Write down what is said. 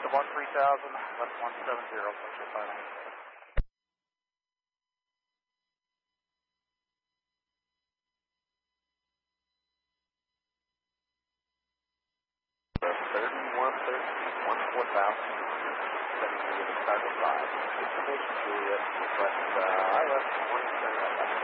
to 13000, left 170, social final. 3113, 14,000, 73 to start at 5. Information Juliet, request ILS 130.